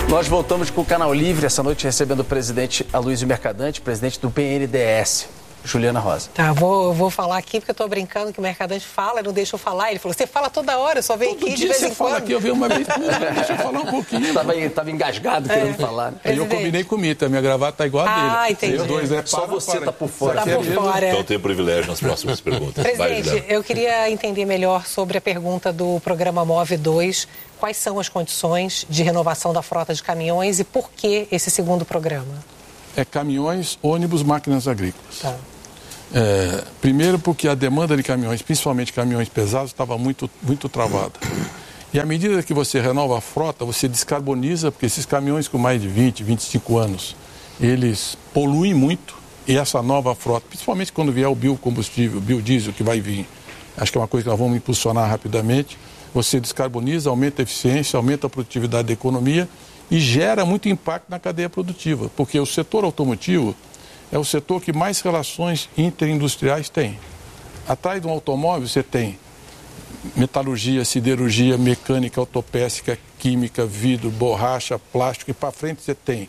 Nós voltamos com o Canal Livre, essa noite recebendo o presidente Aloysio Mercadante, presidente do BNDES, Juliana Rosa. Tá, vou falar aqui porque eu tô brincando que o Mercadante fala, não deixa eu falar. Ele falou, você fala toda hora, eu só venho aqui de vez em quando. Todo dia você fala aqui, eu venho uma vez por ano, deixa eu falar um pouquinho. Tava engasgado querendo falar. Aí eu combinei com o Mito, a minha gravata tá igual a dele. Ah, entendi. Os dois só você tá por fora. Tá por fora. Então tem privilégio nas próximas perguntas. Presidente, eu queria entender melhor sobre a pergunta do programa MOVE 2. Quais são as condições de renovação da frota de caminhões e por que esse segundo programa? É caminhões, ônibus, máquinas agrícolas. Tá. Primeiro porque a demanda de caminhões, principalmente caminhões pesados, estava muito travada. E à medida que você renova a frota, você descarboniza, porque esses caminhões com mais de 20, 25 anos, eles poluem muito. E essa nova frota, principalmente quando vier o biocombustível, o biodiesel que vai vir, acho que é uma coisa que nós vamos impulsionar rapidamente, você descarboniza, aumenta a eficiência, aumenta a produtividade da economia e gera muito impacto na cadeia produtiva, porque o setor automotivo é o setor que mais relações interindustriais tem. Atrás de um automóvel você tem metalurgia, siderurgia, mecânica, autopeça, química, vidro, borracha, plástico, e para frente você tem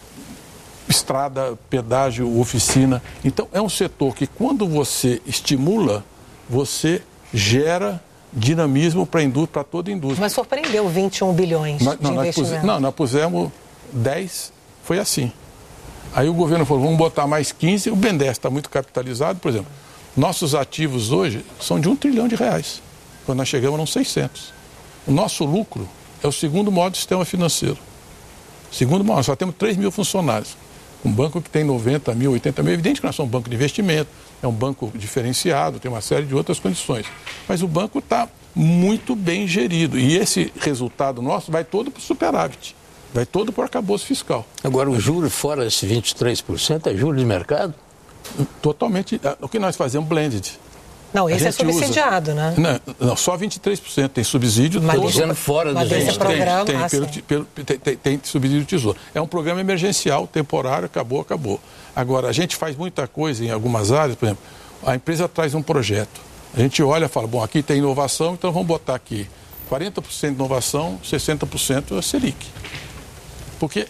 estrada, pedágio, oficina. Então é um setor que quando você estimula, você gera dinamismo para toda a indústria. Mas surpreendeu 21 bilhões de investimento. Nós pusemos 10, foi assim. Aí o governo falou, vamos botar mais 15, o BNDES está muito capitalizado, por exemplo. Nossos ativos hoje são de R$1 trilhão. Quando nós chegamos, eram 600. O nosso lucro é o segundo maior do sistema financeiro. Segundo maior, só temos 3 mil funcionários. Um banco que tem 90 mil, 80 mil, é evidente que nós somos um banco de investimento, é um banco diferenciado, tem uma série de outras condições. Mas o banco está muito bem gerido. E esse resultado nosso vai todo para o superávit, vai todo para o arcabouço fiscal. Agora, o juro fora esse 23% é juro de mercado? Totalmente. O que nós fazemos blended. Não, esse é subsidiado, né? Não, só 23% tem subsídio. Mas dizendo fora dos 23%. Programa, tem subsídio do Tesouro. É um programa emergencial, temporário, acabou. Agora, a gente faz muita coisa em algumas áreas, por exemplo, a empresa traz um projeto. A gente olha e fala, bom, aqui tem inovação, então vamos botar aqui 40% de inovação, 60% é Selic. Porque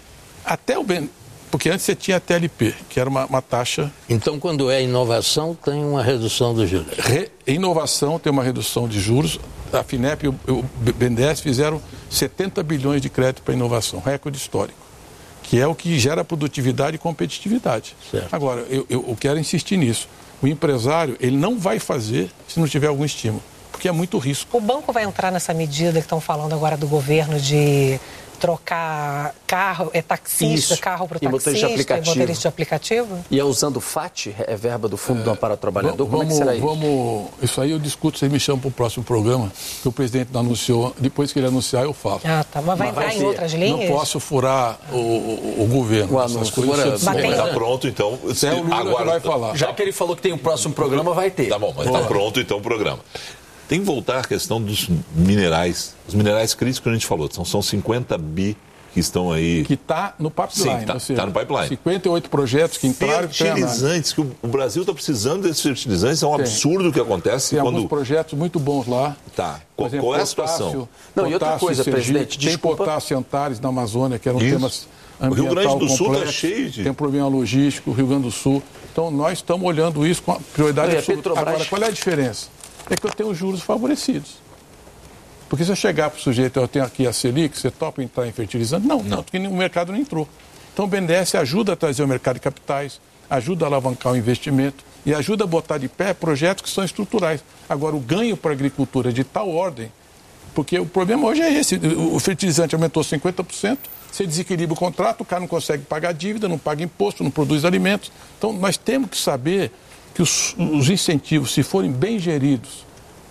antes você tinha a TLP, que era uma taxa... Então, quando é inovação, tem uma redução dos juros. Inovação tem uma redução de juros. A FINEP e o BNDES fizeram 70 bilhões de crédito para inovação, recorde histórico, que é o que gera produtividade e competitividade. Certo. Agora, eu quero insistir nisso. O empresário, ele não vai fazer se não tiver algum estímulo, porque é muito risco. O banco vai entrar nessa medida que estão falando agora do governo de trocar carro, taxista, carro para o taxista, motorista de aplicativo? E é usando o FAT, é verba do Fundo do Amparo ao Trabalhador? Como é que será isso? Isso aí eu discuto, vocês me chamam para o próximo programa, que o presidente não anunciou, depois que ele anunciar eu falo. Ah, tá, mas vai entrar em outras linhas? Não posso furar o governo. Essas coisas está pronto, então. É o Lula agora que vai falar. Já que ele falou que tem um próximo programa, vai ter. Tá bom, mas está pronto então o programa. Tem que voltar à questão dos minerais. Os minerais críticos que a gente falou, são 50 bi que estão aí... Que está no pipeline. Sim, está no pipeline. 58 projetos que entraram... Fertilizantes, que o Brasil está precisando desses fertilizantes, é um absurdo o que acontece. Tem alguns projetos muito bons lá. Tá. Por exemplo, qual é a situação? Não, e outra coisa, presidente, tem potássio Antares na Amazônia, que eram temas ambiental o Rio Grande do Sul complexo, está cheio de... Tem um problema logístico, o Rio Grande do Sul. Então, nós estamos olhando isso com a prioridade absoluta. Agora, qual é a diferença? É que eu tenho juros favorecidos. Porque se eu chegar para o sujeito, eu tenho aqui a Selic, você topa entrar em fertilizante? Não, porque o mercado não entrou. Então o BNDES ajuda a trazer o mercado de capitais, ajuda a alavancar o investimento e ajuda a botar de pé projetos que são estruturais. Agora, o ganho para a agricultura é de tal ordem, porque o problema hoje é esse, o fertilizante aumentou 50%, você desequilibra o contrato, o cara não consegue pagar dívida, não paga imposto, não produz alimentos. Então nós temos que saber que os incentivos, se forem bem geridos,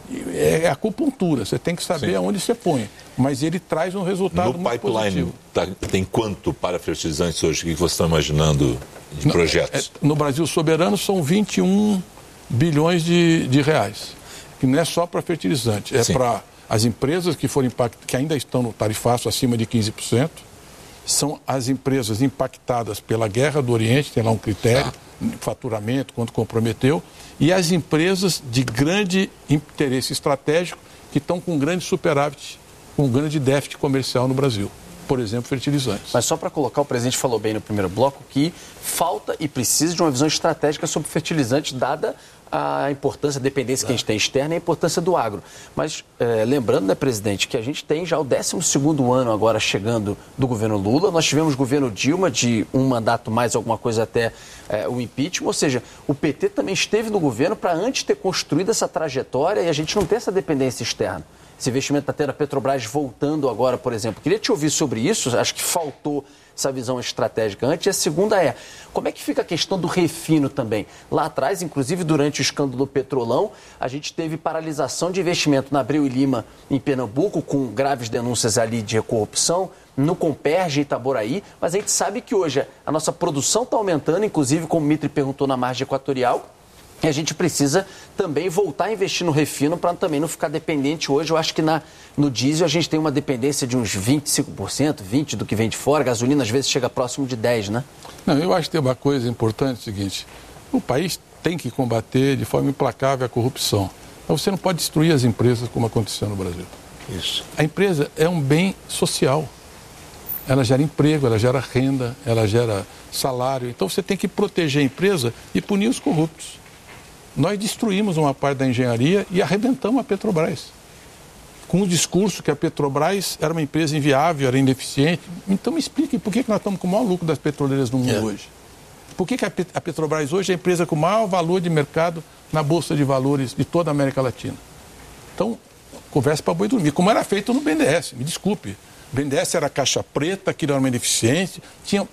é acupuntura, você tem que saber aonde você põe, mas ele traz um resultado muito positivo. No pipeline tem quanto para fertilizantes hoje? O que você está imaginando de projetos? No Brasil soberano são 21 bilhões de reais, que não é só para fertilizante, é para as empresas que ainda estão no tarifaço acima de 15%, são as empresas impactadas pela guerra do Oriente, tem lá um critério, faturamento, quanto comprometeu, e as empresas de grande interesse estratégico que estão com grande superávit, com grande déficit comercial no Brasil. por exemplo, fertilizantes. Mas só para colocar, o presidente falou bem no primeiro bloco que falta e precisa de uma visão estratégica sobre fertilizantes, dada a importância, a dependência que a gente tem externa e a importância do agro. Mas lembrando, né, presidente, que a gente tem já o 12º ano agora chegando do governo Lula. Nós tivemos governo Dilma de um mandato mais alguma coisa até o impeachment. Ou seja, o PT também esteve no governo para antes ter construído essa trajetória e a gente não tem essa dependência externa. Esse investimento está tendo a Petrobras voltando agora, por exemplo. Queria te ouvir sobre isso, acho que faltou essa visão estratégica antes. E a segunda é, como é que fica a questão do refino também? Lá atrás, inclusive durante o escândalo do Petrolão, a gente teve paralisação de investimento na Abreu e Lima, em Pernambuco, com graves denúncias ali de corrupção, no Comperj, em Itaboraí, mas a gente sabe que hoje a nossa produção está aumentando, inclusive, como o Mitri perguntou, na margem equatorial. E a gente precisa também voltar a investir no refino para também não ficar dependente hoje. Eu acho que no diesel a gente tem uma dependência de uns 25%, 20% do que vem de fora. A gasolina às vezes chega próximo de 10%, né? Não, eu acho que tem uma coisa importante, é o seguinte, o país tem que combater de forma implacável a corrupção. Mas você não pode destruir as empresas como aconteceu no Brasil. Isso. A empresa é um bem social. Ela gera emprego, ela gera renda, ela gera salário. Então você tem que proteger a empresa e punir os corruptos. Nós destruímos uma parte da engenharia e arrebentamos a Petrobras. Com o discurso que a Petrobras era uma empresa inviável, era ineficiente. Então me expliquem por que nós estamos com o maior lucro das petroleiras no mundo hoje. Por que a Petrobras hoje é a empresa com o maior valor de mercado na Bolsa de Valores de toda a América Latina? Então, conversa para boi dormir. Como era feito no BNDES, me desculpe. O BNDES era caixa preta, aquilo era uma ineficiente. Tinham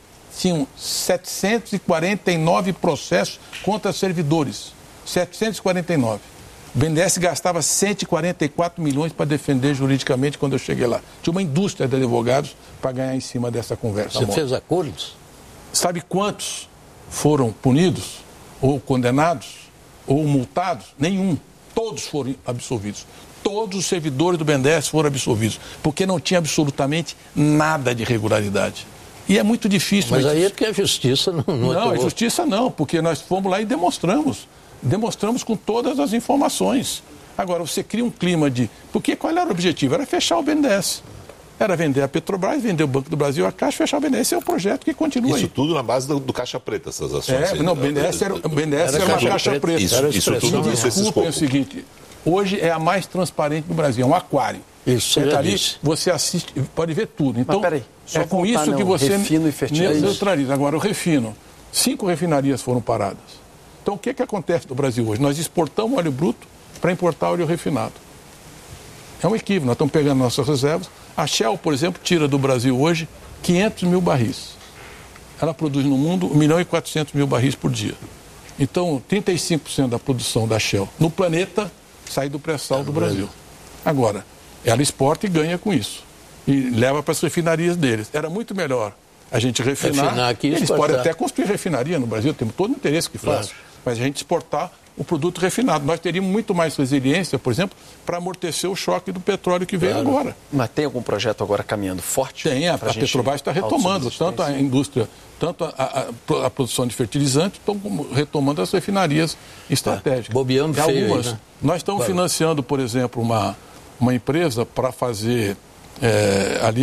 749 processos contra servidores. 749. O BNDES gastava 144 milhões para defender juridicamente quando eu cheguei lá. Tinha uma indústria de advogados para ganhar em cima dessa conversa. Você fez acordos? Sabe quantos foram punidos, ou condenados, ou multados? Nenhum. Todos foram absolvidos. Todos os servidores do BNDES foram absolvidos, porque não tinha absolutamente nada de irregularidade. E é muito difícil. Mas aí é porque a justiça não Não, a justiça não, porque nós fomos lá e demonstramos. Demonstramos com todas as informações. Agora, você cria um clima de... Porque qual era o objetivo? Era fechar o BNDES. Era vender a Petrobras, vender o Banco do Brasil, a Caixa, fechar o BNDES. Esse é o projeto que continua aí. Isso tudo na base do Caixa Preta, essas ações. Não, o BNDES era uma Caixa Preta. Isso tudo Me desculpem o seguinte, hoje é a mais transparente do Brasil, é um aquário. Isso, ali, você assiste, pode ver tudo. Então, peraí, é com isso que você refino e fertilizante. neutraliza. Agora, o refino, 5 refinarias foram paradas. Então, o que acontece no Brasil hoje? Nós exportamos óleo bruto para importar óleo refinado. É um equívoco, nós estamos pegando nossas reservas. A Shell, por exemplo, tira do Brasil hoje 500 mil barris. Ela produz no mundo 1.400.000 barris por dia. Então, 35% da produção da Shell no planeta sai do pré-sal do Brasil. Agora, ela exporta e ganha com isso. E leva para as refinarias deles. Era muito melhor a gente refinar aqui, eles podem até construir refinaria no Brasil, temos todo o interesse que façam. Mas a gente exportar o produto refinado. Nós teríamos muito mais resiliência, por exemplo, para amortecer o choque do petróleo que veio agora. Mas tem algum projeto agora caminhando forte? Tem, a Petrobras está retomando, tanto a indústria, tanto a produção de fertilizantes, estão retomando as refinarias estratégicas. Bobeando feio algumas. aí, né? Nós estamos financiando, por exemplo, uma empresa para fazer ali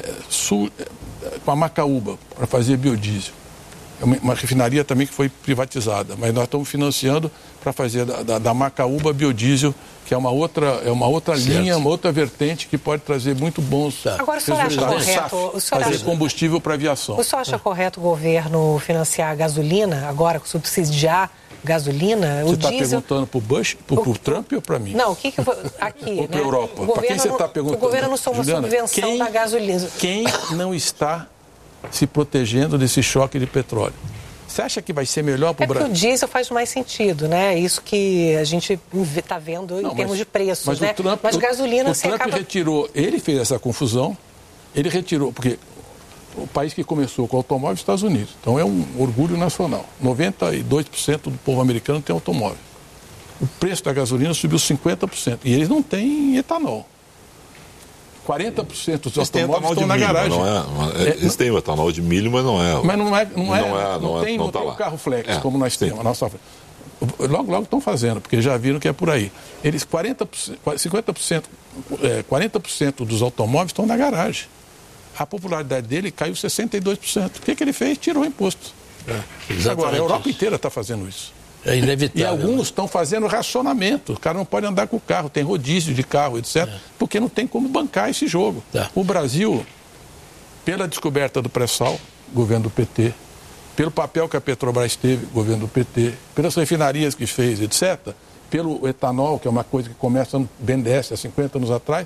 com a Macaúba, para fazer biodiesel. É uma refinaria também que foi privatizada, mas nós estamos financiando para fazer da Macaúba biodiesel, que é uma outra linha, uma outra vertente que pode trazer muito bons Agora, o senhor acha correto? Fazer combustível para aviação. O senhor acha correto o governo financiar a gasolina, agora subsidiar gasolina? Você está perguntando para o Bush, para o Trump ou para mim? Não, o que foi aqui? Ou para a Europa? Para quem você está perguntando? O governo não soma uma subvenção da gasolina. Quem não está se protegendo desse choque de petróleo? Você acha que vai ser melhor para o Brasil? Porque o diesel faz mais sentido, né? Isso que a gente está vendo em termos de preços, mas né? O Trump, mas gasolina você acaba... retirou, ele fez essa confusão, ele retirou, porque o país que começou com automóvel é os Estados Unidos, então é um orgulho nacional. 92% do povo americano tem automóvel. O preço da gasolina subiu 50%, e eles não têm etanol. 40% dos automóveis estão na garagem. Eles têm o etanol de milho, mas não é. Mas não tem o carro flex como nós temos. Logo estão fazendo, porque já viram que é por aí. Eles 40% dos automóveis estão na garagem. a popularidade dele caiu 62%. O que ele fez? Tirou o imposto. Agora, a Europa inteira está fazendo isso. É inevitável. E alguns estão fazendo racionamento. O cara não pode andar com o carro, tem rodízio de carro, etc. Porque não tem como bancar esse jogo. O Brasil, pela descoberta do pré-sal, governo do PT, pelo papel que a Petrobras teve, governo do PT, pelas refinarias que fez, etc., pelo etanol, que é uma coisa que começa no BNDES há 50 anos atrás,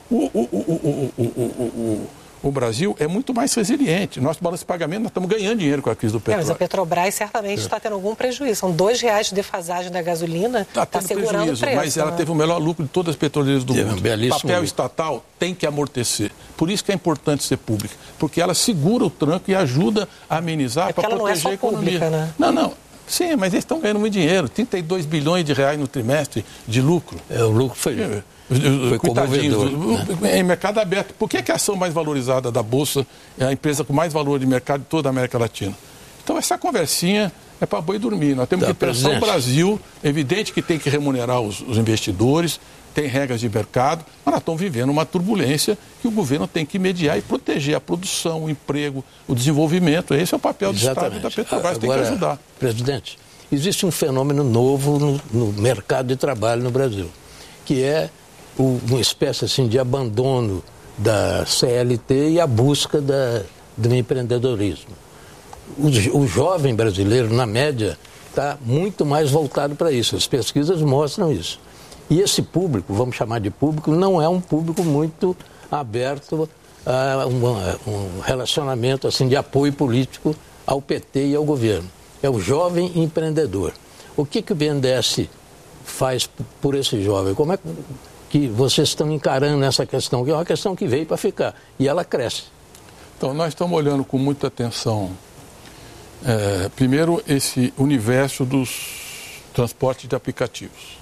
o Brasil é muito mais resiliente. Nosso balanço de pagamento, nós estamos ganhando dinheiro com a crise do petróleo. Mas a Petrobras certamente está tendo algum prejuízo. São R$2 de defasagem da gasolina, está segurando prejuízo, o preço. Mas ela teve o melhor lucro de todas as petroleiras do mundo. O papel lucro. Estatal tem que amortecer. Por isso que é importante ser pública. Porque ela segura o tranco e ajuda a amenizar para proteger a economia. Pública, né? Não. Sim, mas eles estão ganhando muito dinheiro. 32 bilhões de reais no trimestre de lucro. O lucro foi comovedor, né? Em mercado aberto. Por que a ação mais valorizada da Bolsa é a empresa com mais valor de mercado de toda a América Latina? Então, essa conversinha é para boi dormir. Nós temos que pensar o Brasil. É evidente que tem que remunerar os investidores, tem regras de mercado, mas nós estamos vivendo uma turbulência que o governo tem que mediar e proteger a produção, o emprego, o desenvolvimento. Esse é o papel do Estado e da Petrobras, tem que ajudar. Presidente, existe um fenômeno novo no mercado de trabalho no Brasil, que é uma espécie assim, de abandono da CLT e a busca do empreendedorismo. O jovem brasileiro, na média, está muito mais voltado para isso. As pesquisas mostram isso. E esse público, vamos chamar de público, não é um público muito aberto a um relacionamento assim, de apoio político ao PT e ao governo. É o jovem empreendedor. O que o BNDES faz por esse jovem? Como é que vocês estão encarando essa questão? Que é uma questão que veio para ficar e ela cresce. Então, nós estamos olhando com muita atenção, primeiro, esse universo dos transportes de aplicativos.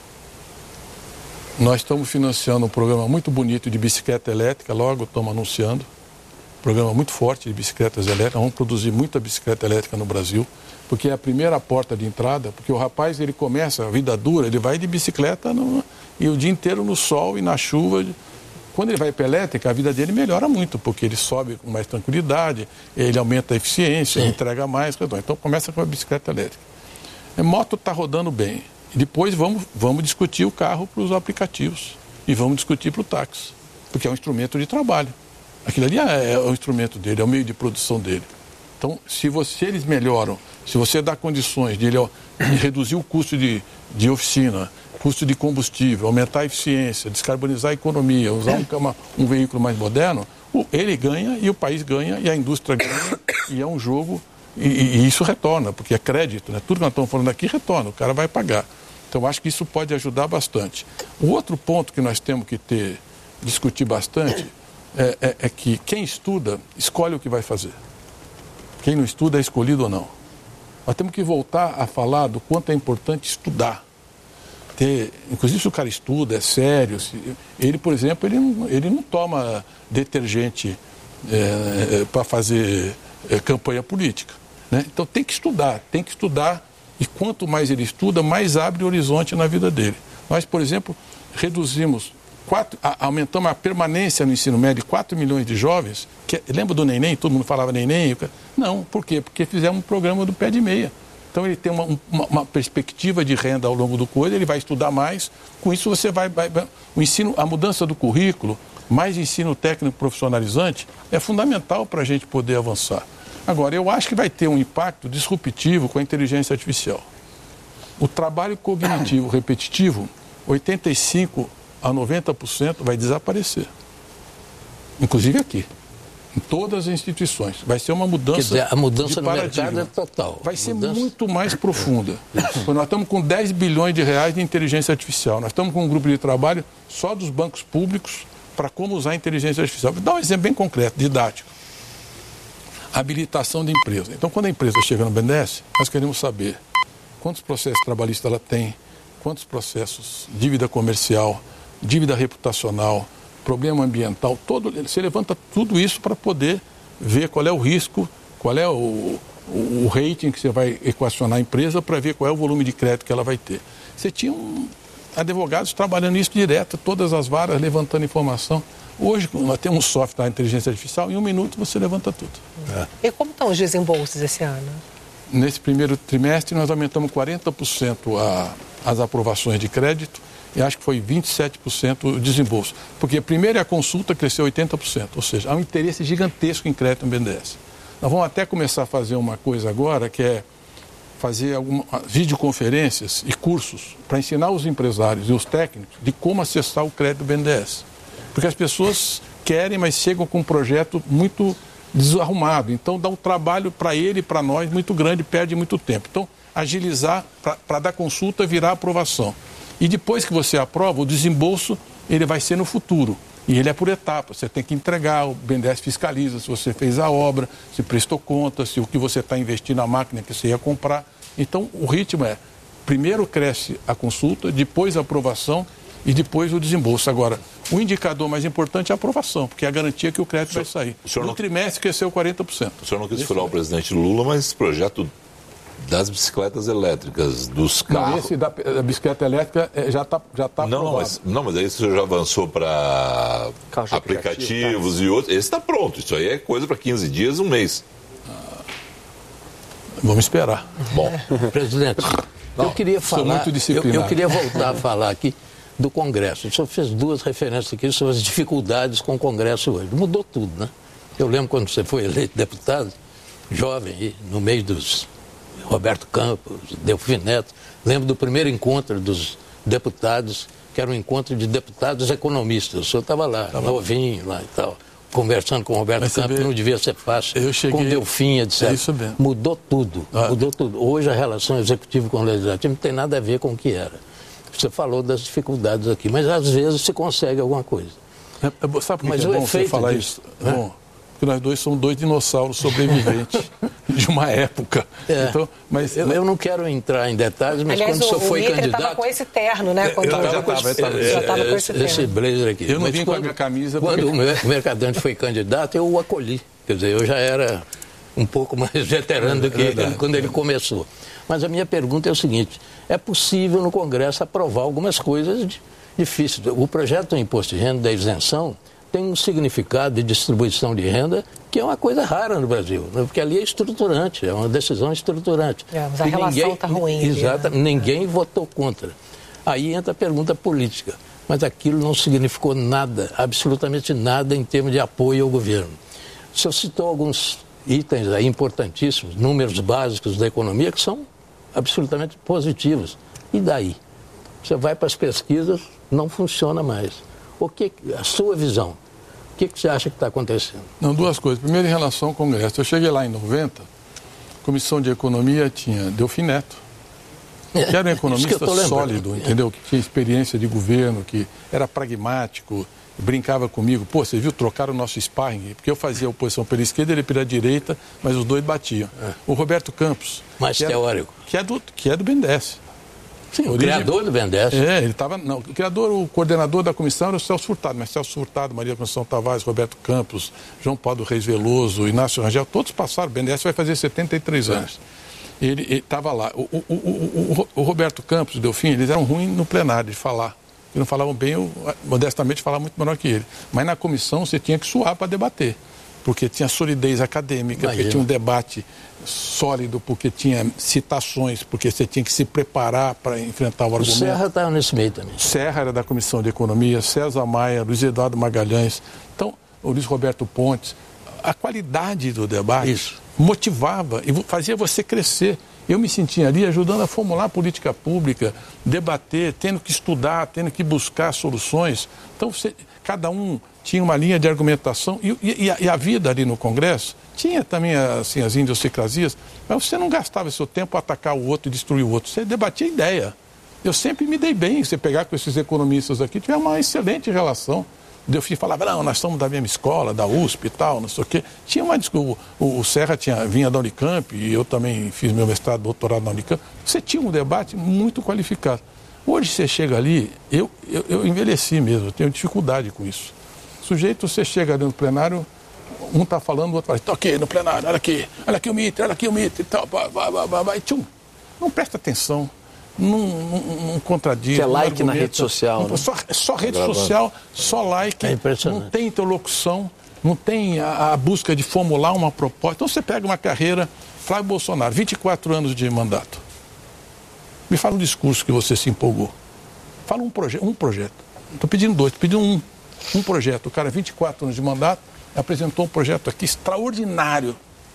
Nós estamos financiando um programa muito bonito de bicicleta elétrica, logo estamos anunciando. Um programa muito forte de bicicletas elétricas. Vamos produzir muita bicicleta elétrica no Brasil, porque é a primeira porta de entrada, porque o rapaz, ele começa a vida dura, ele vai de bicicleta e o dia inteiro no sol e na chuva. Quando ele vai para a elétrica, a vida dele melhora muito, porque ele sobe com mais tranquilidade, ele aumenta a eficiência, entrega mais. Então começa com a bicicleta elétrica. A moto está rodando bem. E depois vamos discutir o carro para os aplicativos e vamos discutir para o táxi, porque é um instrumento de trabalho. Aquilo ali é o instrumento dele, é o meio de produção dele. Então, se eles melhoram, se você dá condições de reduzir o custo de oficina, custo de combustível, aumentar a eficiência, descarbonizar a economia, usar um veículo mais moderno, ele ganha e o país ganha e a indústria ganha e é um jogo, e isso retorna, porque é crédito, né? Tudo que nós estamos falando aqui retorna, o cara vai pagar. Então, eu acho que isso pode ajudar bastante. O outro ponto que nós temos que discutir bastante é que quem estuda, escolhe o que vai fazer. Quem não estuda é escolhido ou não. Nós temos que voltar a falar do quanto é importante estudar. Inclusive, se o cara estuda, é sério. Ele, por exemplo, ele não toma detergente para fazer campanha política, né? Então, tem que estudar. E quanto mais ele estuda, mais abre horizonte na vida dele. Nós, por exemplo, aumentamos a permanência no ensino médio de 4 milhões de jovens. Lembra do neném? Todo mundo falava neném. Não, por quê? Porque fizemos um programa do pé de meia. Então, ele tem uma perspectiva de renda ao longo do curso, ele vai estudar mais. Com isso, você o ensino, a mudança do currículo, mais ensino técnico profissionalizante, é fundamental para a gente poder avançar. Agora, eu acho que vai ter um impacto disruptivo com a inteligência artificial. O trabalho cognitivo repetitivo, 85% a 90% vai desaparecer. Inclusive aqui. Em todas as instituições. Vai ser uma mudança. Quer dizer, a mudança de no mercado é total. Vai ser muito mais profunda. Nós estamos com 10 bilhões de reais de inteligência artificial. Nós estamos com um grupo de trabalho só dos bancos públicos para como usar a inteligência artificial. Vou dar um exemplo bem concreto, didático. Habilitação de empresa. Então, quando a empresa chega no BNDES, nós queremos saber quantos processos trabalhistas ela tem, quantos processos, dívida comercial, dívida reputacional, problema ambiental, você levanta tudo isso para poder ver qual é o risco, qual é o rating que você vai equacionar a empresa para ver qual é o volume de crédito que ela vai ter. Você tinha advogados trabalhando isso direto, todas as varas levantando informação. Hoje, nós temos um software de inteligência artificial, em 1 minuto você levanta tudo. E como estão os desembolsos esse ano? Nesse primeiro trimestre, nós aumentamos 40% as aprovações de crédito e acho que foi 27% o desembolso. Porque primeiro a consulta cresceu 80%, ou seja, há um interesse gigantesco em crédito no BNDES. Nós vamos até começar a fazer uma coisa agora, que é fazer algumas videoconferências e cursos para ensinar os empresários e os técnicos de como acessar o crédito do BNDES. Porque as pessoas querem, mas chegam com um projeto muito desarrumado. Então dá um trabalho para ele e para nós muito grande, perde muito tempo. Então, agilizar para dar consulta, virar aprovação. E depois que você aprova, o desembolso ele vai ser no futuro. E ele é por etapas. Você tem que entregar, o BNDES fiscaliza se você fez a obra, se prestou conta, se o que você está investindo na máquina que você ia comprar. Então, o ritmo é, primeiro cresce a consulta, depois a aprovação e depois o desembolso. Agora, o indicador mais importante é a aprovação, porque é a garantia que o crédito vai sair. No trimestre cresceu 40%. O senhor não quis furar o presidente Lula, mas esse projeto das bicicletas elétricas, dos carros... Não, esse da bicicleta elétrica já está aprovado. Mas aí o senhor já avançou para aplicativos e outros. Esse está pronto. Isso aí é coisa para 15 dias, um mês. Vamos esperar. Bom. Presidente, eu queria falar... Eu queria voltar a falar aqui do Congresso. O senhor fez 2 referências aqui sobre as dificuldades com o Congresso hoje. Mudou tudo, né? Eu lembro quando você foi eleito deputado, jovem, no meio dos Roberto Campos, Delfim Neto. Lembro do primeiro encontro dos deputados, que era um encontro de deputados economistas. O senhor estava lá, novinho lá e tal, conversando com o Roberto Campos, não devia ser fácil. Eu cheguei... Com Delfim, etc. É isso mesmo. Mudou tudo, mudou tudo. Hoje a relação executiva com o legislativo não tem nada a ver com o que era. Você falou das dificuldades aqui, mas às vezes se consegue alguma coisa. Sabe por que é bom você falar isso? É bom, porque nós dois somos 2 dinossauros sobreviventes de uma época. Então, mas, eu não quero entrar em detalhes, mas aliás, quando o senhor foi candidato... Ele estava com esse terno, né? Eu já estava com esse terno. Esse blazer aqui. Eu não vim com a minha camisa. Quando o Mercadante foi candidato, eu o acolhi. Quer dizer, eu já era um pouco mais veterano do que ele, quando ele começou. Mas a minha pergunta é o seguinte: é possível no Congresso aprovar algumas coisas difíceis. O projeto do imposto de renda da isenção tem um significado de distribuição de renda que é uma coisa rara no Brasil, né? Porque ali é estruturante, é uma decisão estruturante. Mas a relação está ruim. Exato, ninguém votou contra. Aí entra a pergunta política. Mas aquilo não significou nada, absolutamente nada em termos de apoio ao governo. O senhor citou alguns itens aí importantíssimos, números básicos da economia que são absolutamente positivos. E daí? Você vai para as pesquisas, não funciona mais. A sua visão, o que você acha que está acontecendo? Não, 2 coisas. Primeiro, em relação ao Congresso. Eu cheguei lá em 90, a Comissão de Economia tinha Delfim Neto, que era um economista sólido, entendeu? Que tinha experiência de governo, que era pragmático, brincava comigo. Pô, você viu, trocaram o nosso sparring, porque eu fazia oposição pela esquerda, ele pela direita, mas os 2 batiam. O Roberto Campos... Mais teórico. Que é do BNDES. Sim, o criador do BNDES. Ele estava... O coordenador da comissão era o Celso Furtado, mas Celso Furtado, Maria Conceição Tavares, Roberto Campos, João Paulo Reis Veloso, Inácio Rangel, todos passaram. O BNDES vai fazer 73 anos. Ele estava lá. O Roberto Campos, o Delfim, eles eram ruins no plenário de falar. Eles não falavam bem, eu, modestamente, falava muito menor que ele. Mas na comissão você tinha que suar para debater, porque tinha solidez acadêmica, porque tinha um debate sólido, porque tinha citações, porque você tinha que se preparar para enfrentar o argumento. O Serra estava nesse meio também. Serra era da Comissão de Economia, César Maia, Luiz Eduardo Magalhães, então, o Luiz Roberto Pontes. A qualidade do debate motivava e fazia você crescer. Eu me sentia ali ajudando a formular política pública, debater, tendo que estudar, tendo que buscar soluções. Então, cada um tinha uma linha de argumentação e a vida ali no Congresso tinha também assim, as idiosincrasias, mas você não gastava seu tempo a atacar o outro e destruir o outro. Você debatia ideia. Eu sempre me dei bem. Você pegar com esses economistas aqui, tivemos uma excelente relação. Delfim falava, não, nós somos da mesma escola, da USP e tal, não sei o quê. Tinha uma discussão, o Serra vinha da Unicamp, e eu também fiz meu mestrado, doutorado na Unicamp. Você tinha um debate muito qualificado. Hoje você chega ali, eu envelheci mesmo, eu tenho dificuldade com isso. Sujeito, você chega ali no plenário, um está falando, o outro fala, estou aqui no plenário, olha aqui o Mitre e tal, vai, tchum. Não presta atenção. não contradiz. Que é like na rede social. Né? Só rede social, só like. É impressionante. Não tem interlocução, não tem a busca de formular uma proposta. Então você pega uma carreira, Flávio Bolsonaro, 24 anos de mandato. Me fala um discurso que você se empolgou. Fala um projeto. Estou pedindo 2, estou pedindo um projeto. O cara, 24 anos de mandato, apresentou um projeto aqui extraordinário.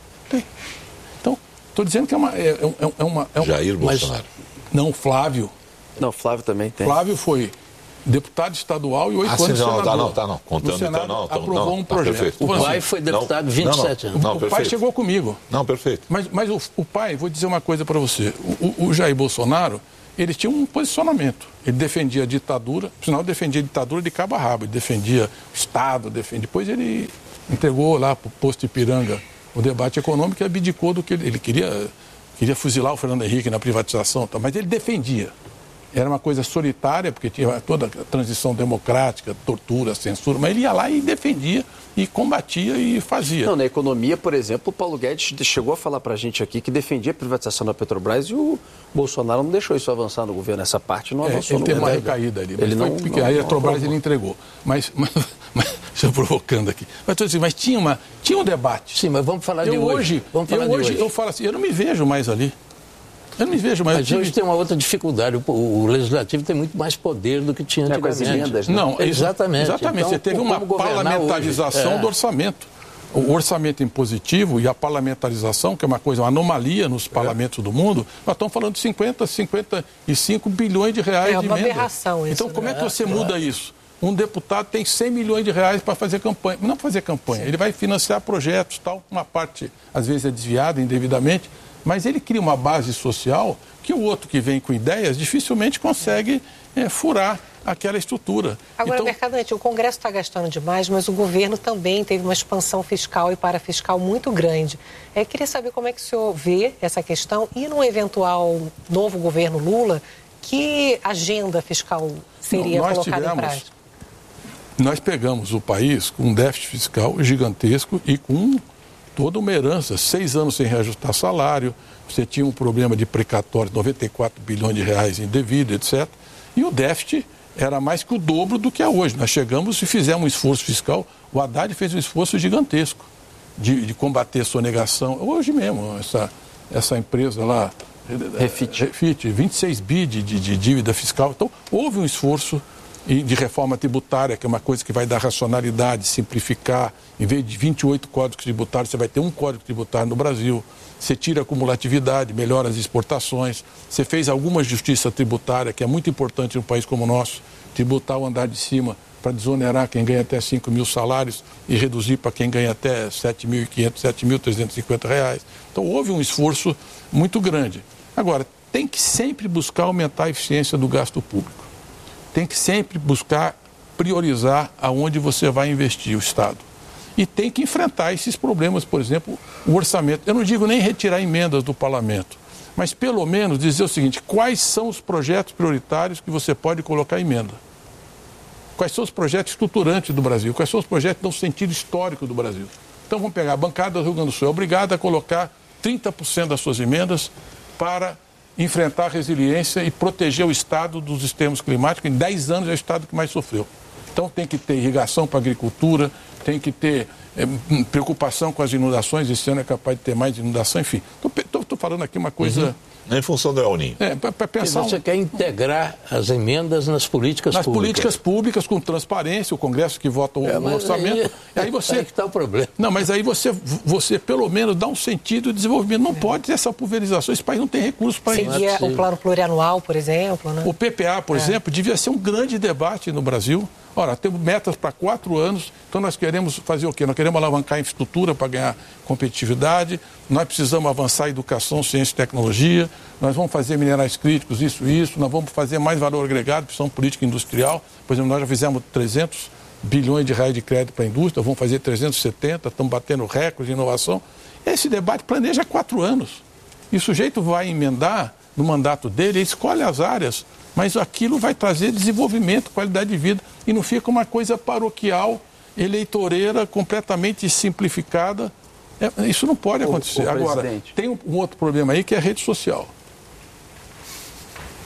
Então, estou dizendo que é uma... Jair Bolsonaro. Não, Flávio. Não, Flávio também tem. Flávio foi deputado estadual e 8 anos senador. Não. Contando, no Senado, então, aprovou um projeto. Perfeito. O pai foi deputado 27 anos. O pai chegou comigo. Não, perfeito. Mas o pai, vou dizer uma coisa para você. O Jair Bolsonaro, ele tinha um posicionamento. Ele defendia a ditadura, afinal, defendia a ditadura de cabo a rabo. Ele defendia o Estado, depois ele entregou lá para o posto Ipiranga o debate econômico e abdicou do que ele queria fuzilar o Fernando Henrique na privatização, mas ele defendia. Era uma coisa solitária, porque tinha toda a transição democrática, tortura, censura, mas ele ia lá e defendia, e combatia e fazia. Não, na economia, por exemplo, o Paulo Guedes chegou a falar pra gente aqui que defendia a privatização da Petrobras e o Bolsonaro não deixou isso avançar no governo. Essa parte não avançou. Ele teve uma recaída ali. Ele não, aí a Petrobras ele entregou. Mas estou provocando aqui. Mas tinha um debate. Sim, mas vamos falar de hoje. Eu falo assim, eu não me vejo mais ali. Eu não me vejo mais. Mas hoje tem uma outra dificuldade. O Legislativo tem muito mais poder do que tinha antigamente. Com as emendas, né? Não, exatamente. Então, você teve uma parlamentarização do orçamento. O orçamento impositivo e a parlamentarização, que é uma anomalia nos parlamentos do mundo, nós estamos falando de 55 bilhões de reais de emenda. É uma aberração isso. Então, como é que você muda isso? Um deputado tem 100 milhões de reais para fazer campanha. Não fazer campanha, ele vai financiar projetos, tal. Uma parte, às vezes, é desviada indevidamente, mas ele cria uma base social que o outro que vem com ideias dificilmente consegue furar aquela estrutura. Agora, Mercadante, o Congresso está gastando demais, mas o governo também teve uma expansão fiscal e parafiscal muito grande. Queria saber como é que o senhor vê essa questão e no eventual novo governo Lula, que agenda fiscal seria colocada em prática? Nós pegamos o país com um déficit fiscal gigantesco e com toda uma herança, 6 anos sem reajustar salário, você tinha um problema de precatório, 94 bilhões de reais indevido, etc. E o déficit era mais que o dobro do que é hoje. Nós chegamos e fizemos um esforço fiscal, o Haddad fez um esforço gigantesco de combater a sonegação. Hoje mesmo, essa empresa lá, Refit, 26 bi de dívida fiscal. Então, houve um esforço de reforma tributária, que é uma coisa que vai dar racionalidade, simplificar. Em vez de 28 códigos tributários, você vai ter um código tributário no Brasil. Você tira a cumulatividade, melhora as exportações. Você fez alguma justiça tributária, que é muito importante num país como o nosso, tributar o andar de cima para desonerar quem ganha até 5 mil salários e reduzir para quem ganha até 7.500, 7.350 reais. Então, houve um esforço muito grande. Agora, tem que sempre buscar aumentar a eficiência do gasto público. Tem que sempre buscar priorizar aonde você vai investir o Estado. E tem que enfrentar esses problemas, por exemplo, o orçamento. Eu não digo nem retirar emendas do parlamento, mas pelo menos dizer o seguinte: quais são os projetos prioritários que você pode colocar emenda? Quais são os projetos estruturantes do Brasil? Quais são os projetos que dão sentido histórico do Brasil? Então vamos pegar a bancada do Rio Grande do Sul, é obrigada a colocar 30% das suas emendas para enfrentar a resiliência e proteger o Estado dos extremos climáticos. Em 10 anos é o Estado que mais sofreu. Então tem que ter irrigação para a agricultura, tem que ter preocupação com as inundações. Esse ano é capaz de ter mais inundação, enfim. Estou falando aqui uma coisa... Em função do El Niño. Para pensar... Você quer integrar as emendas nas políticas públicas. Nas políticas públicas, com transparência, o Congresso que vota o orçamento. Aí você... Aí que está o problema. Não, mas aí você pelo menos dá um sentido de desenvolvimento. Não pode ter essa pulverização. Esse país não tem recursos para isso. Seria o plano plurianual, por exemplo, né? O PPA, por exemplo, devia ser um grande debate no Brasil. Ora, temos metas para 4 anos, então nós queremos fazer o quê? Nós queremos alavancar a infraestrutura para ganhar competitividade, nós precisamos avançar a educação, ciência e tecnologia, nós vamos fazer minerais críticos, isso, nós vamos fazer mais valor agregado, precisamos política industrial. Por exemplo, nós já fizemos 300 bilhões de reais de crédito para a indústria, vamos fazer 370, estamos batendo recorde de inovação. Esse debate planeja 4 anos. E o sujeito vai emendar no mandato dele, ele escolhe as áreas, mas aquilo vai trazer desenvolvimento, qualidade de vida, e não fica uma coisa paroquial, eleitoreira, completamente simplificada. Isso não pode acontecer. Agora, tem um outro problema aí, que é a rede social.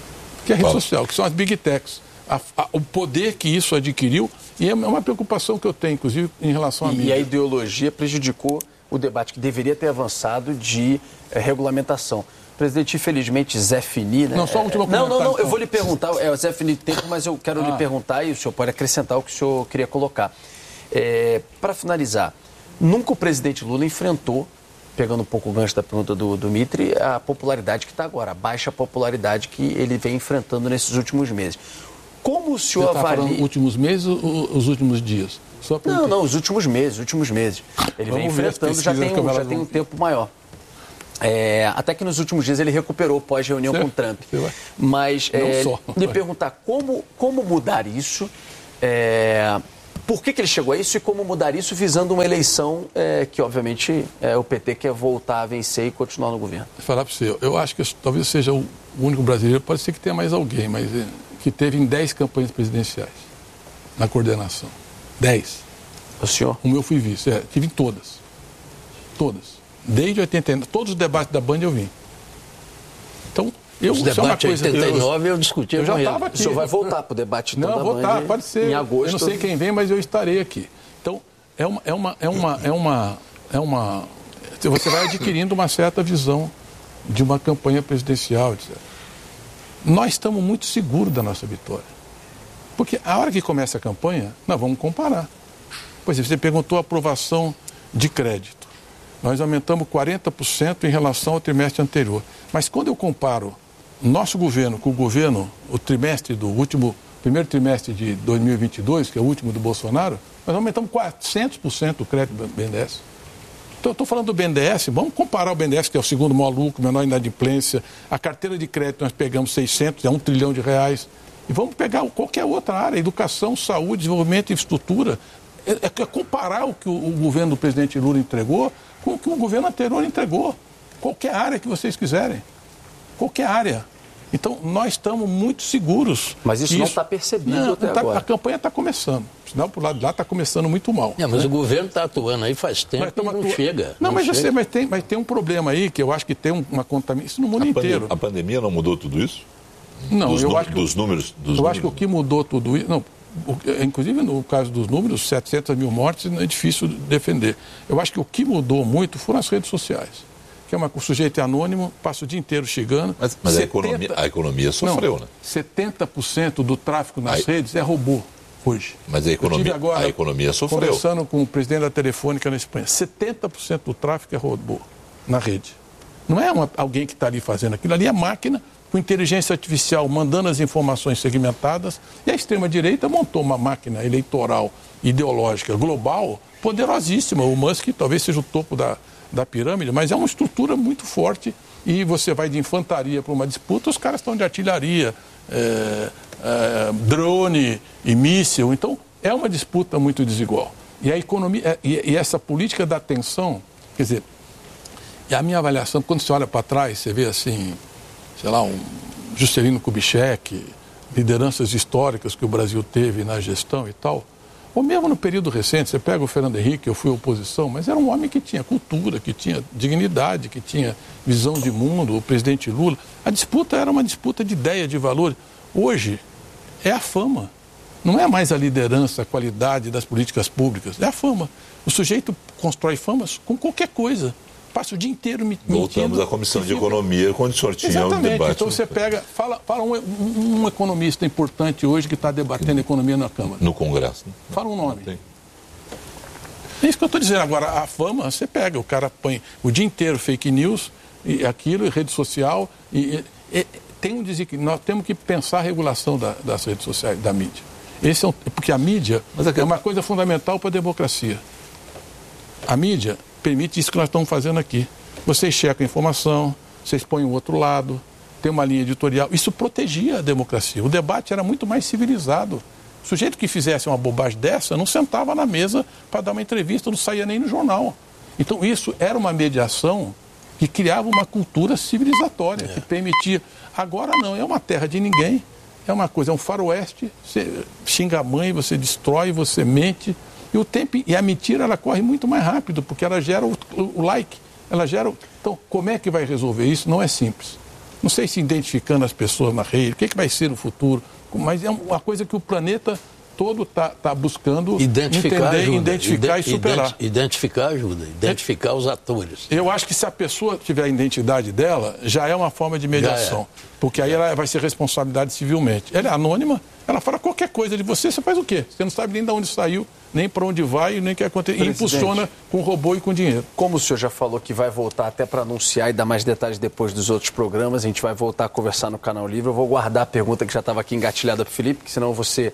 que é a rede social, que são as big techs. O poder que isso adquiriu, e é uma preocupação que eu tenho, inclusive, em relação à mídia. E a ideologia prejudicou o debate que deveria ter avançado de regulamentação. Presidente, infelizmente, Zé Fini... Né? Não, só o último comentário. Não, eu vou lhe perguntar, o Zé Fini tem tempo, mas eu quero lhe perguntar e o senhor pode acrescentar o que o senhor queria colocar. Para finalizar, nunca o presidente Lula enfrentou, pegando um pouco o gancho da pergunta do Mitri, a popularidade que está agora, a baixa popularidade que ele vem enfrentando nesses últimos meses. Como o senhor avalia... Falando últimos meses ou os últimos dias? Não, os últimos meses. Ele vem enfrentando, já tem um tempo maior. Até que nos últimos dias ele recuperou pós-reunião com o Trump. Mas lhe perguntar como mudar isso, por que ele chegou a isso e como mudar isso visando uma eleição que, obviamente, o PT quer voltar a vencer e continuar no governo. Vou falar para você, eu acho que talvez seja o único brasileiro, pode ser que tenha mais alguém, mas que teve em 10 campanhas presidenciais na coordenação. 10. O senhor? Como eu fui vice, tive em todas. Todas. Desde 89, todos os debates da Band eu vim. Então, os debates de 89 eu discuti com ele. Eu já estava aqui. O senhor vai voltar para o debate então, da Band pode ser. Em agosto? Eu não sei quem vem, mas eu estarei aqui. Então, você vai adquirindo uma certa visão de uma campanha presidencial, etc. Nós estamos muito seguros da nossa vitória. Porque a hora que começa a campanha, nós vamos comparar. Por exemplo, você perguntou a aprovação de crédito. Nós aumentamos 40% em relação ao trimestre anterior. Mas quando eu comparo nosso governo com o primeiro trimestre de 2022, que é o último do Bolsonaro, nós aumentamos 400% o crédito do BNDES. Então, eu estou falando do BNDES, vamos comparar o BNDES, que é o segundo maior lucro, menor inadimplência, a carteira de crédito nós pegamos 600, é R$1 trilhão, e vamos pegar qualquer outra área, educação, saúde, desenvolvimento, infraestrutura, é comparar o que o governo do presidente Lula entregou com o que o governo anterior entregou, qualquer área que vocês quiserem, qualquer área. Então, nós estamos muito seguros. Mas isso não está percebido até agora. A campanha está começando. O sinal por lado de lá está começando muito mal. Mas o governo está atuando aí faz tempo e não chega. Mas tem um problema aí que eu acho que tem uma contaminação. Isso no mundo inteiro. A pandemia não mudou tudo isso? Não, eu acho que dos números. Acho que o que mudou tudo isso... Não, inclusive no caso dos números, 700 mil mortes é difícil defender. Eu acho que o que mudou muito foram as redes sociais. Que é o sujeito anônimo, passa o dia inteiro chegando. Mas a economia sofreu, né? 70% do tráfego nas redes é robô hoje. Mas a economia sofreu. Conversando com o presidente da Telefônica na Espanha, 70% do tráfego é robô na rede. Não é alguém que está ali fazendo aquilo, ali é máquina com inteligência artificial mandando as informações segmentadas, e a extrema-direita montou uma máquina eleitoral ideológica global poderosíssima. O Musk talvez seja o topo da pirâmide, mas é uma estrutura muito forte, e você vai de infantaria para uma disputa, os caras estão de artilharia, drone e míssil, então é uma disputa muito desigual. E a economia, e essa política da atenção, quer dizer, e a minha avaliação, quando você olha para trás, você vê assim, sei lá, um Juscelino Kubitschek, lideranças históricas que o Brasil teve na gestão e tal, ou mesmo no período recente, você pega o Fernando Henrique, eu fui oposição, mas era um homem que tinha cultura, que tinha dignidade, que tinha visão de mundo, o presidente Lula. A disputa era uma disputa de ideia, de valor. Hoje é a fama. Não é mais a liderança, a qualidade das políticas públicas, é a fama. O sujeito constrói famas com qualquer coisa. Passa o dia inteiro mentindo. Voltamos à Comissão de Economia, quando o senhor tinha o debate. Então você pega, fala um economista importante hoje que está debatendo economia na Câmara. No Congresso. Né? Fala um nome. É isso que eu estou dizendo. Agora, a fama, você pega, o cara põe o dia inteiro fake news, e aquilo, e rede social, tem um desequilíbrio. Nós temos que pensar a regulação das redes sociais, da mídia. Porque a mídia é uma coisa fundamental para a democracia. A mídia permite isso que nós estamos fazendo aqui. Vocês checam a informação, vocês põem o outro lado, tem uma linha editorial. Isso protegia a democracia. O debate era muito mais civilizado. O sujeito que fizesse uma bobagem dessa não sentava na mesa para dar uma entrevista, não saía nem no jornal. Então isso era uma mediação que criava uma cultura civilizatória, que permitia. Agora não, é uma terra de ninguém. É uma coisa, é um faroeste, você xinga a mãe, você destrói, você mente. E a mentira, ela corre muito mais rápido, porque ela gera o like. Ela gera. Então, como é que vai resolver isso? Não é simples. não sei se identificando as pessoas na rede, o que vai ser no futuro, mas é uma coisa que o planeta todo está buscando identificar e superar. Identificar ajuda, identificar os atores. Eu acho que se a pessoa tiver a identidade dela, já é uma forma de mediação. Porque aí ela vai ser responsabilidade civilmente. Ela é anônima, ela fala qualquer coisa de você, você faz o quê? Você não sabe nem de onde saiu, nem para onde vai, nem o que acontece. E impulsiona com robô e com dinheiro. Como o senhor já falou que vai voltar até para anunciar e dar mais detalhes depois dos outros programas, a gente vai voltar a conversar no Canal Livre. Eu vou guardar a pergunta que já estava aqui engatilhada para o Felipe, que senão você...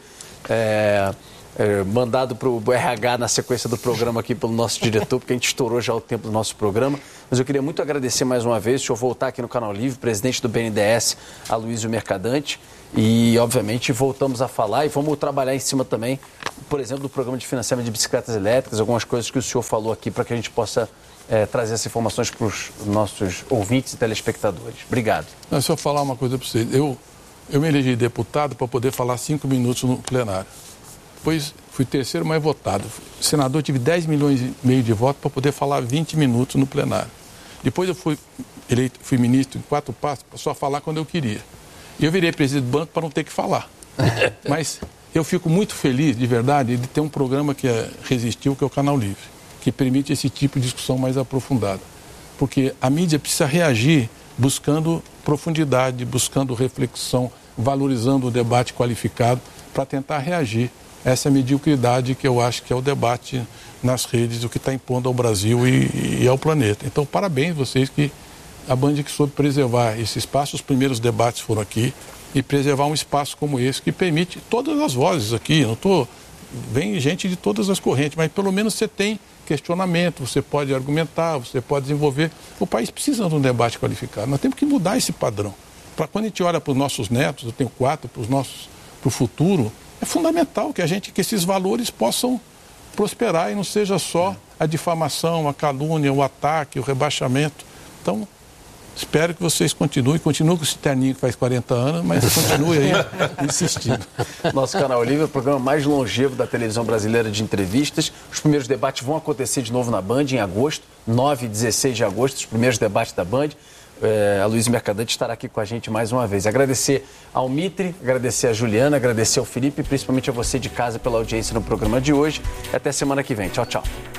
mandado para o RH na sequência do programa aqui pelo nosso diretor, porque a gente estourou já o tempo do nosso programa. Mas eu queria muito agradecer mais uma vez, o senhor voltar aqui no Canal Livre, presidente do BNDES, Aloysio Mercadante, e obviamente voltamos a falar e vamos trabalhar em cima também, por exemplo, do programa de financiamento de bicicletas elétricas, algumas coisas que o senhor falou aqui para que a gente possa trazer essas informações para os nossos ouvintes e telespectadores. Obrigado. Deixa eu falar uma coisa para vocês. Eu me elegi deputado para poder falar 5 minutos no plenário. Depois fui terceiro mais votado. Senador, tive 10 milhões e meio de votos para poder falar 20 minutos no plenário. Depois eu fui ministro em 4 passos para só falar quando eu queria. E eu virei presidente do banco para não ter que falar. Mas eu fico muito feliz, de verdade, de ter um programa que resistiu, que é o Canal Livre, que permite esse tipo de discussão mais aprofundada. Porque a mídia precisa reagir buscando profundidade, buscando reflexão, valorizando o debate qualificado para tentar reagir a essa mediocridade que eu acho que é o debate nas redes, o que está impondo ao Brasil e ao planeta. Então, parabéns vocês que a Band que soube preservar esse espaço. Os primeiros debates foram aqui e preservar um espaço como esse que permite todas as vozes aqui. Vem gente de todas as correntes, mas pelo menos você tem questionamento, você pode argumentar, você pode desenvolver. O país precisa de um debate qualificado. Nós temos que mudar esse padrão. Para quando a gente olha para os nossos netos, eu tenho 4, para o futuro, é fundamental que esses valores possam prosperar e não seja só a difamação, a calúnia, o ataque, o rebaixamento. Então, espero que vocês continuem com esse terninho que faz 40 anos, mas continue aí insistindo. Nosso Canal Livre é o programa mais longevo da televisão brasileira de entrevistas. Os primeiros debates vão acontecer de novo na Band em agosto, 9 e 16 de agosto, os primeiros debates da Band. Aloysio Mercadante estará aqui com a gente mais uma vez. Agradecer ao Mitre, agradecer a Juliana, agradecer ao Felipe e principalmente a você de casa pela audiência no programa de hoje. Até semana que vem. Tchau, tchau.